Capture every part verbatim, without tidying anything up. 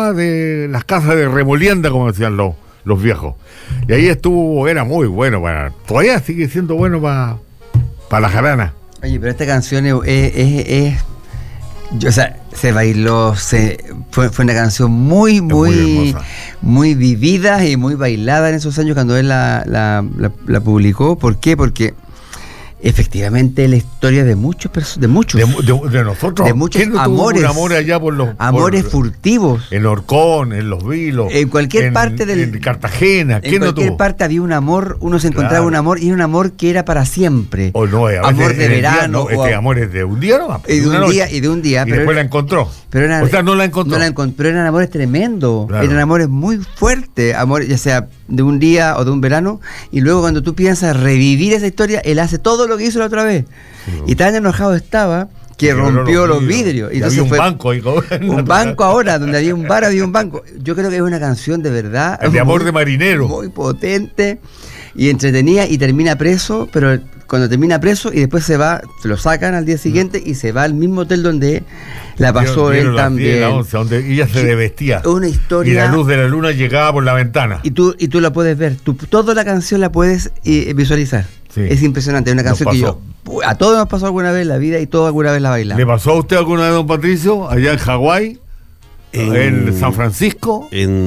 programa de las casas de remolienda, como decían los, los viejos. Y ahí estuvo, era muy bueno, para, todavía sigue siendo bueno para pa la jarana. Oye, pero esta canción es, es, es, es yo, o sea, se bailó, se fue, fue una canción muy, muy, muy, muy vivida y muy bailada en esos años cuando él la, la, la, la publicó. ¿Por qué? Porque efectivamente la historia de muchos de muchos de, de, de nosotros, de muchos no amores, un amor allá por los amores por, furtivos en Orcón, en Los Vilos, en cualquier en, parte del en Cartagena, en cualquier no parte había un amor, uno se encontraba claro. un amor y un amor que era para siempre. O no, a amor de verano, día, no, este amor es de un día, no, y de un noche. día y de un día, y pero después era, la encontró. Pero era, o sea, no la encontró. No la encontró, pero eran amores tremendos, claro. eran amores muy fuertes, amor ya sea de un día o de un verano, y luego cuando tú piensas revivir esa historia, él hace todo lo que hizo la otra vez. Sí, y tan enojado estaba que rompió los vidrios. Y entonces había un fue banco ahí, un banco ahora, donde había un bar, había un banco. Yo creo que es una canción de verdad. El de amor muy, de marinero. Muy potente y entretenida, y termina preso, pero cuando termina preso y después se va, lo sacan al día siguiente y se va al mismo hotel donde la pasó él también. La once, donde ella se desvestía. Una historia. Y la luz de la luna llegaba por la ventana. Y tú, y tú la puedes ver. Tú, toda la canción la puedes eh, visualizar. Sí. Es impresionante. Es una canción que yo. A todos nos pasó alguna vez en la vida y todos alguna vez la bailamos. ¿Le pasó a usted alguna vez, don Patricio, allá en Hawái? En, en San Francisco.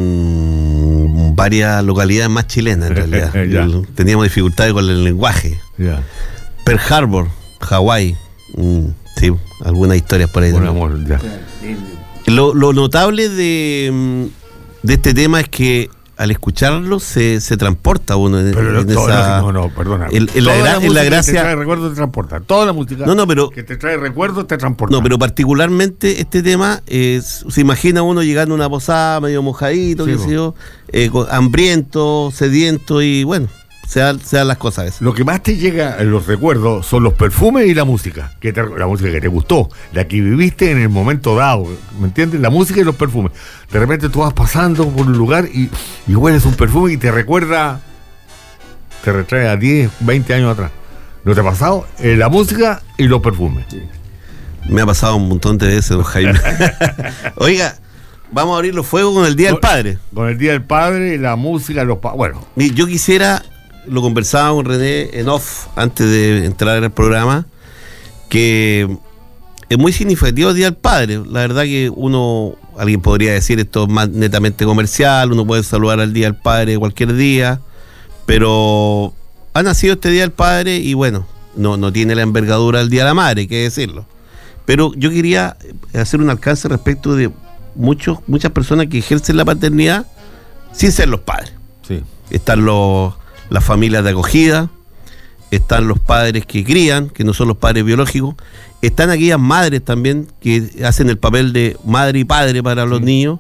En varias localidades más chilenas, en realidad. Teníamos dificultades con el lenguaje. Ya. Pearl Harbor, Hawái. Mm, sí, algunas historias por ahí. Buen amor, ya. Lo, lo notable de, de este tema es que al escucharlo se, se transporta uno en, pero en todo, esa... No, no, perdona. En, en la, la, en la gracia... que te trae recuerdo te transporta. Toda la música no, no, pero, que te trae recuerdo te transporta. No, pero particularmente este tema, es, se imagina uno llegando a una posada medio mojadito, sí, qué sé yo, eh, hambriento, sediento y bueno... Sean, sean las cosas esas. Lo que más te llega en los recuerdos son los perfumes y la música, que te, la música que te gustó, la que viviste en el momento dado, ¿me entiendes? La música y los perfumes. De repente tú vas pasando por un lugar y, y hueles un perfume y te recuerda, te retrae a diez, veinte años atrás. ¿No te ha pasado? Eh, la música y los perfumes. Sí. Me ha pasado un montón de veces, don Jaime. Oiga, vamos a abrir los fuegos con el Día con, del Padre. Con el Día del Padre, la música, los pa- bueno. Yo quisiera... Lo conversaba con René en off antes de entrar al programa, que es muy significativo el Día del Padre. La verdad que uno, alguien podría decir esto es más netamente comercial, uno puede saludar al Día del Padre cualquier día, pero ha nacido este Día del Padre y bueno, no, no tiene la envergadura del Día de la Madre, hay que decirlo. Pero yo quería hacer un alcance respecto de muchos, muchas personas que ejercen la paternidad sin ser los padres. Sí. Están los... las familias de acogida, están los padres que crían, que no son los padres biológicos, están aquellas madres también que hacen el papel de madre y padre para los sí. niños,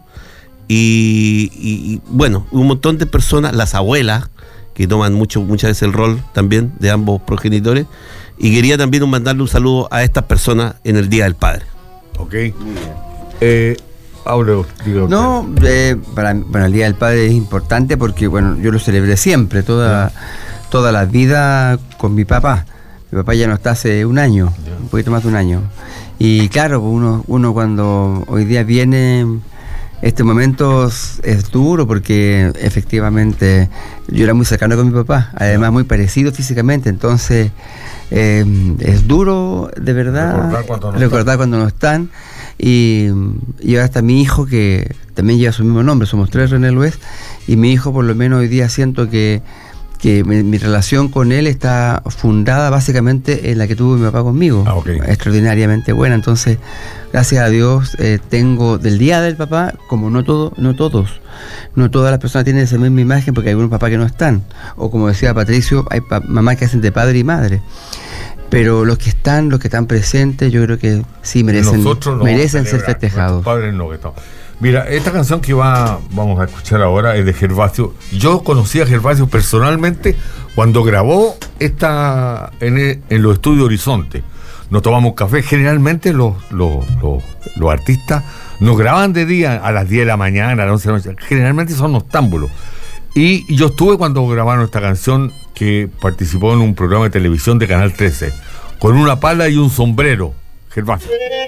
y, y, y bueno, un montón de personas, las abuelas, que toman mucho, muchas veces el rol también de ambos progenitores, y quería también mandarle un saludo a estas personas en el Día del Padre. Ok. Eh, Ahora, digo, no, eh, para, bueno, el Día del Padre es importante porque, bueno, yo lo celebré siempre, toda, yeah. toda la vida con mi papá. Mi papá ya no está hace un año, yeah. un poquito más de un año. Y claro, uno, uno cuando hoy día viene, este momento es duro porque efectivamente yo era muy cercano con mi papá, además yeah. muy parecido físicamente, entonces eh, es duro de verdad recordar cuando no recordar están. cuando no están. Y, y ahora está mi hijo que también lleva su mismo nombre, somos tres René Luez, y mi hijo por lo menos hoy día siento que, que mi, mi relación con él está fundada básicamente en la que tuvo mi papá conmigo, ah, okay. extraordinariamente buena. Entonces gracias a Dios eh, tengo del Día del Papá, como no todo, no todos, no todas las personas tienen esa misma imagen porque hay algunos papás que no están, o como decía Patricio, hay pa- mamás que hacen de padre y madre. Pero los que están, los que están presentes, yo creo que sí merecen, no merecen ser festejados. Padres no, que estamos. Mira, esta canción que va, vamos a escuchar ahora es de Gervasio. Yo conocí a Gervasio personalmente cuando grabó esta en, el, en los estudios Horizonte. Nos tomamos café. Generalmente los, los, los, los artistas nos graban de día a las diez de la mañana, a las once de la noche. Generalmente son noctámbulos. Y yo estuve cuando grabaron esta canción, que participó en un programa de televisión de Canal trece, con una pala y un sombrero, Gervasio.